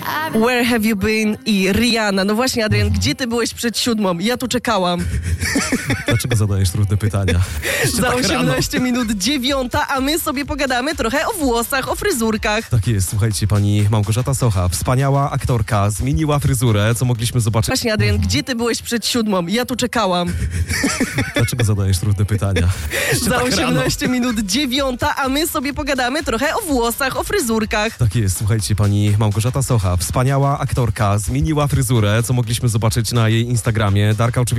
Where have you been i Rihanna. No właśnie, Adrian, gdzie ty byłeś przed 7? Ja tu czekałam. Dlaczego zadajesz trudne pytania? Za tak 18 minut 9, a my sobie pogadamy trochę o włosach, o fryzurkach. Tak jest, słuchajcie, pani Małgorzata Socha, wspaniała aktorka, zmieniła fryzurę, co mogliśmy zobaczyć. Właśnie, Adrian, gdzie ty byłeś przed 7? Ja tu czekałam. Dlaczego zadajesz trudne pytania? Za 18 minut 9, a my sobie pogadamy trochę o włosach, o fryzurkach. Tak jest, słuchajcie, pani Małgorzata Socha, wspaniała aktorka, zmieniła fryzurę, co mogliśmy zobaczyć na jej Instagramie. Darka oczywiście